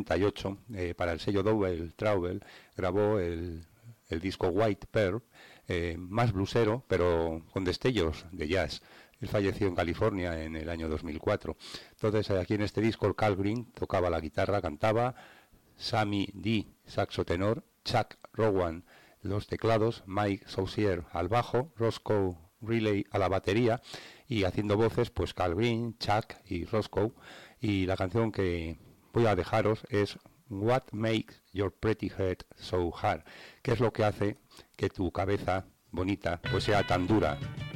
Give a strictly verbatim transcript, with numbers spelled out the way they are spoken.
y ocho, eh, para el sello Double Trouble, grabó el, el disco White Pearl, eh, más bluesero, pero con destellos de jazz. Él falleció en California en el año dos mil cuatro. Entonces, aquí en este disco, el Carl Green tocaba la guitarra, cantaba, Sammy D, saxo tenor, Chuck Rowan, los teclados, Mike Saucier al bajo, Roscoe Riley a la batería, y haciendo voces, pues Carl Green, Chuck y Roscoe. Y la canción que voy a dejaros es What Makes Your Pretty Head So Hard, que es lo que hace que tu cabeza bonita pues sea tan dura.